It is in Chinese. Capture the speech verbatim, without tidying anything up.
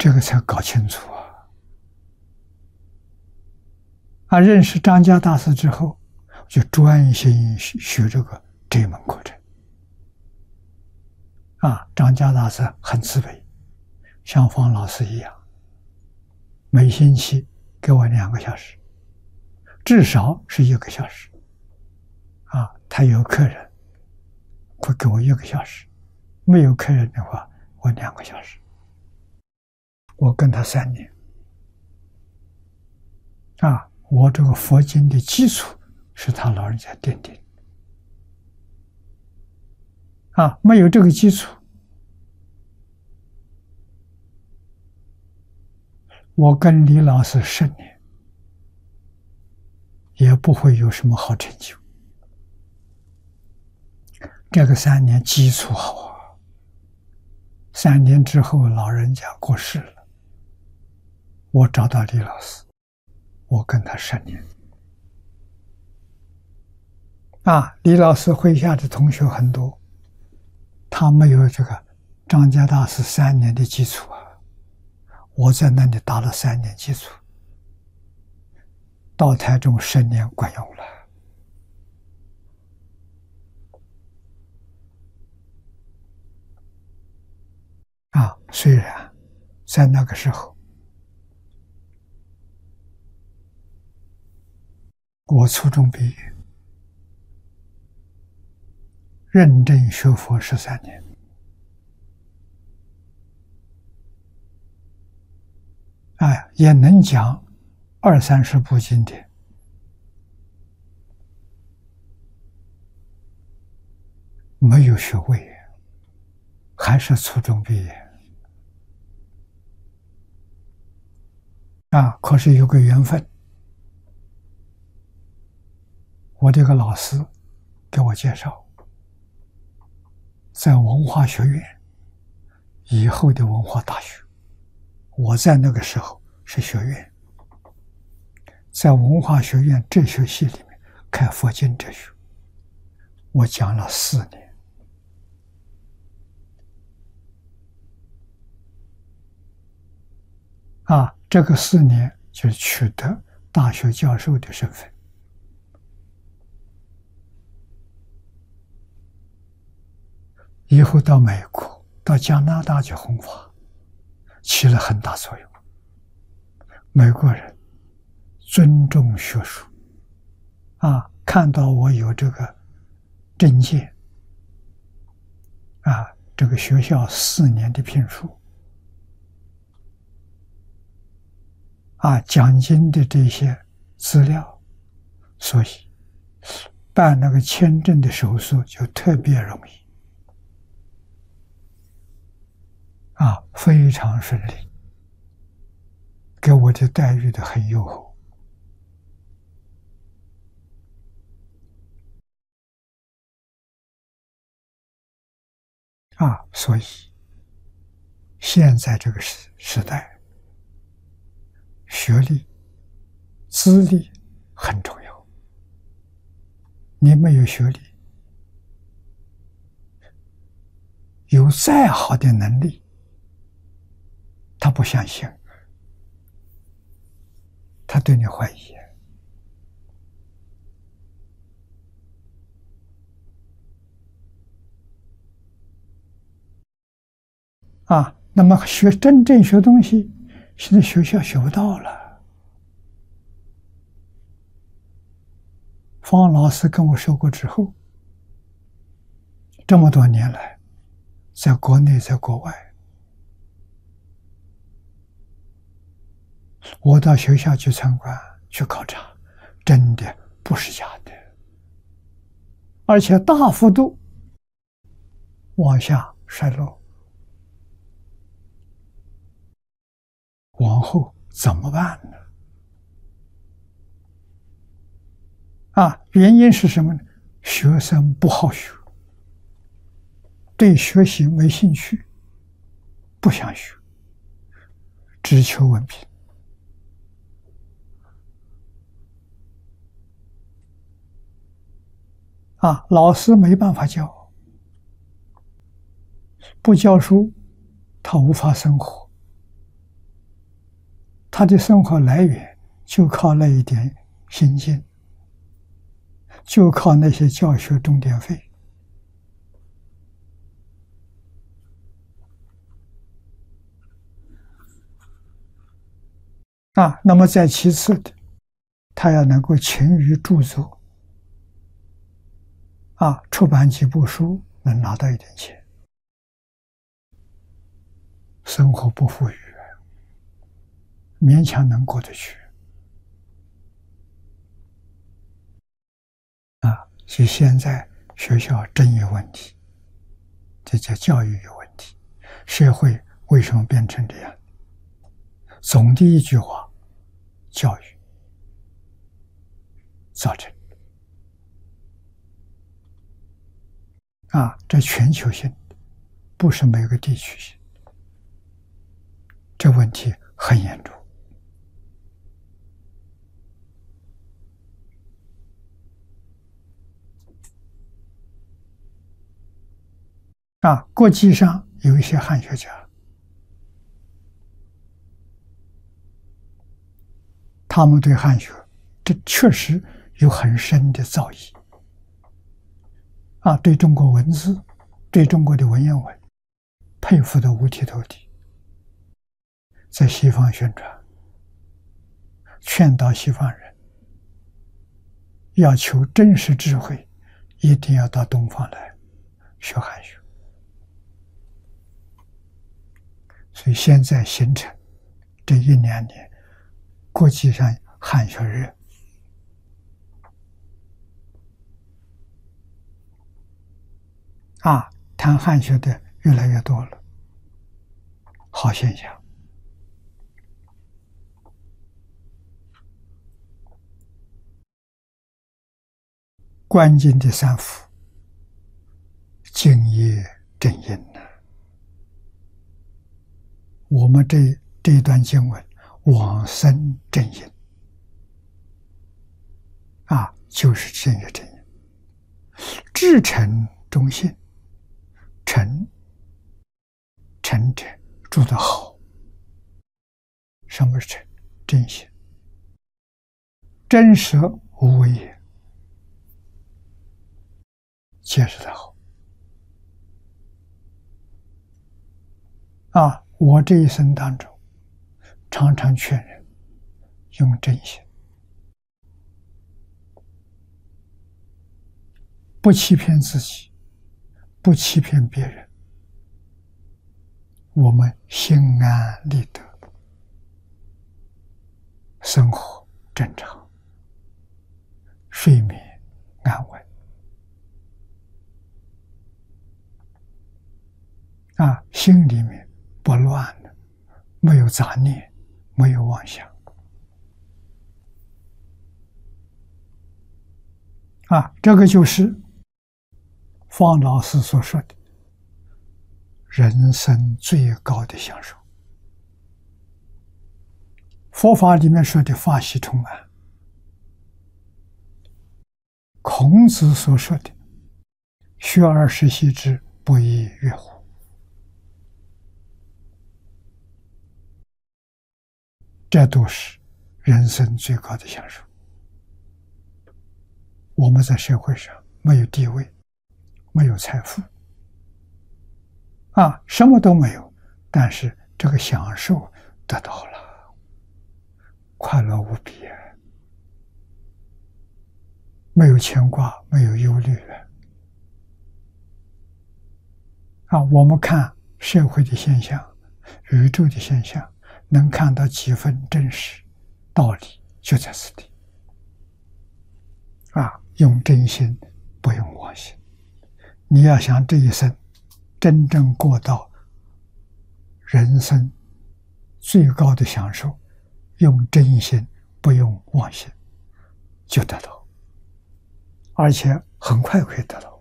这个才搞清楚啊！啊，认识张家大师之后，就专心学学这个这一门课程。啊，张家大师很慈悲，像方老师一样，每星期给我两个小时，至少是一个小时。啊，他有客人会给我一个小时，没有客人的话，我两个小时。我跟他三年。啊，我这个佛经的基础是他老人家奠定。啊，没有这个基础，我跟李老师十年也不会有什么好成就。这个三年基础好啊，三年之后老人家过世了，我找到李老师，我跟他十年。啊，李老师麾下的同学很多，他没有这个张家大师三年的基础啊，我在那里打了三年基础，到台中十年管用了。啊，虽然在那个时候我初中毕业，认真学佛十三年，哎，也能讲二三十部经典，没有学位，还是初中毕业。啊，可是有个缘分，我这个老师给我介绍，在文化学院以后的文化大学，我在那个时候是学院，在文化学院哲学系里面开佛经哲学，我讲了四年。啊，这个四年就取得大学教授的身份。以后到美国、到加拿大去弘法，起了很大作用。美国人尊重学术，啊，看到我有这个证件，啊，这个学校四年的聘书，啊，奖金的这些资料，所以办那个签证的手续就特别容易，啊，非常顺利，给我的待遇的很优厚。啊，所以现在这个时时代，学历、资历很重要。你没有学历，有再好的能力，他不相信，他对你怀疑。啊，那么学真正学东西，现在学校学不到了。方老师跟我说过之后，这么多年来，在国内在国外，我到学校去参观去考察，真的不是假的，而且大幅度往下衰落。往后怎么办呢？啊，原因是什么呢？学生不好学，对学习没兴趣，不想学，只求文凭。啊，老师没办法教，不教书，他无法生活。 他的生活来源就靠那一点薪金，就靠那些教学钟点费。啊，那么再其次的，他要能够勤于著作，啊，出版几部书能拿到一点钱，生活不富裕，勉强能过得去。啊，所以现在学校真有问题，这叫教育有问题，社会为什么变成这样？总的一句话，教育造成啊，这全球性的，不是每个地区性，这问题很严重。啊，国际上有一些汉学家，他们对汉学这确实有很深的造诣啊，对中国文字，对中国的文言文佩服得五体投地，在西方宣传，劝导西方人要求真实智慧，一定要到东方来学汉学。所以现在形成这一两年国际上汉学热，啊，谈汉学的越来越多了，好现象。关键的三福，敬业正因呢。我们这这一段经文，往生正因啊，就是正业正因。至诚忠信，诚诚者做得好。什么是诚？真心，真实无为也，解释得好啊！我这一生当中，常常劝人用真心，不欺骗自己，不欺骗别人，我们心安理得，生活正常，睡眠安稳。啊，心里面不乱了，没有杂念，没有妄想。啊，这个就是方老师所说的人生最高的享受。佛法里面说的法喜充满，孔子所说的学而时习之，不亦说乎？这都是人生最高的享受。我们在社会上没有地位，没有财富，啊，什么都没有，但是这个享受得到了，快乐无比啊！没有牵挂，没有忧虑了。啊，我们看社会的现象，宇宙的现象，能看到几分真实，道理就在此地。啊，用真心，不用妄心。你要想这一生真正过到人生最高的享受，用真心，不用妄心，就得到，而且很快可以得到。